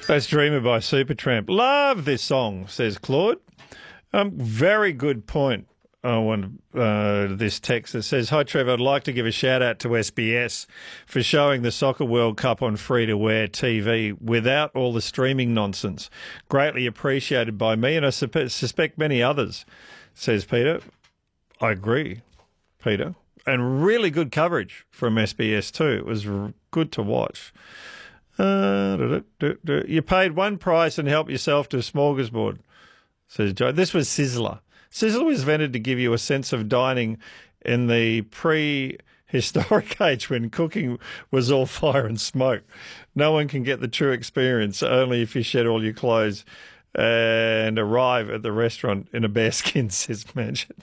That's Dreamer by Supertramp. Love this song, says Claude. Very good point. I want this text that says, "Hi Trevor, I'd like to give a shout out to SBS for showing the Soccer World Cup on free-to-air TV without all the streaming nonsense. Greatly appreciated by me and I suspect many others," says Peter. I agree, Peter. And really good coverage from SBS too. It was good to watch. You paid one price and helped yourself to a smorgasbord, says Joe. This was Sizzler. Sizzler was invented to give you a sense of dining in the prehistoric age when cooking was all fire and smoke. No one can get the true experience, only if you shed all your clothes and arrive at the restaurant in a bearskin, says Mansion.